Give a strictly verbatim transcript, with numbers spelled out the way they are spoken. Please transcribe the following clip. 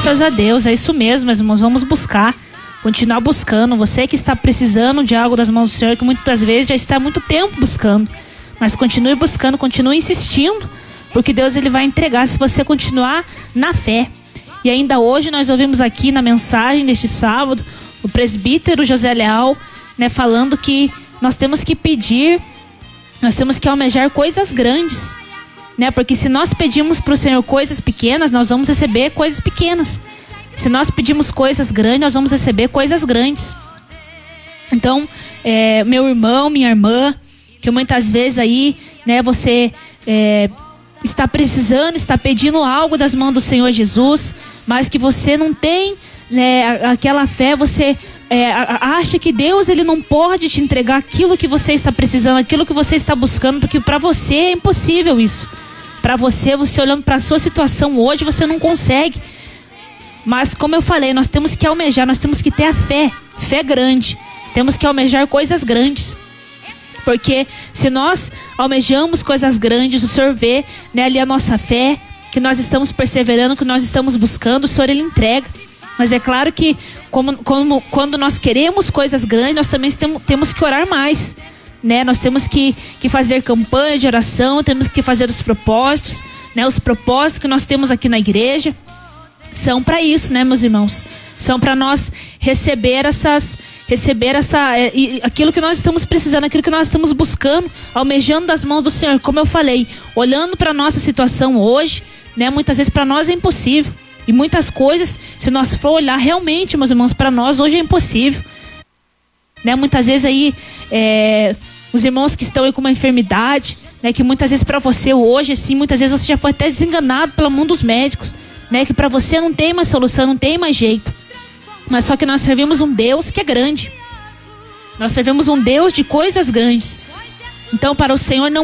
Graças a Deus, é isso mesmo, meus irmãos, vamos buscar, continuar buscando. Você que está precisando de algo das mãos do Senhor, que muitas vezes já está há muito tempo buscando, mas continue buscando, continue insistindo, porque Deus ele vai entregar se você continuar na fé. E ainda hoje nós ouvimos aqui na mensagem deste sábado o presbítero José Leal, né, falando que nós temos que pedir, nós temos que almejar coisas grandes, né? Porque se nós pedimos para o Senhor coisas pequenas, nós vamos receber coisas pequenas. Se nós pedimos coisas grandes, nós vamos receber coisas grandes. Então, é, meu irmão, minha irmã, que muitas vezes aí, né, você é, está precisando, está pedindo algo das mãos do Senhor Jesus, mas que você não tem, né, aquela fé, você é, acha que Deus ele não pode te entregar aquilo que você está precisando, aquilo que você está buscando, porque para você é impossível isso. Para você, você olhando para a sua situação hoje, você não consegue. Mas como eu falei, nós temos que almejar, nós temos que ter a fé, fé grande. Temos que almejar coisas grandes. Porque se nós almejamos coisas grandes, o Senhor vê, né, ali a nossa fé, que nós estamos perseverando, que nós estamos buscando, o Senhor ele entrega. Mas é claro que como, como, quando nós queremos coisas grandes, nós também temos, temos que orar mais, né? Nós temos que, que fazer campanha de oração, temos que fazer os propósitos, né? Os propósitos que nós temos aqui na igreja são para isso, né, meus irmãos? São para nós receber essas, receber essa, é, aquilo que nós estamos precisando, aquilo que nós estamos buscando, almejando das mãos do Senhor. Como eu falei, olhando para a nossa situação hoje, né, muitas vezes para nós é impossível. E muitas coisas, se nós for olhar realmente, meus irmãos, para nós hoje é impossível. Né, muitas vezes aí, é, os irmãos que estão aí com uma enfermidade, né, que muitas vezes para você hoje, assim, muitas vezes você já foi até desenganado pela mão dos médicos, né, que para você não tem mais solução, não tem mais jeito. Mas só que nós servimos um Deus que é grande. Nós servimos um Deus de coisas grandes. Então para o Senhor não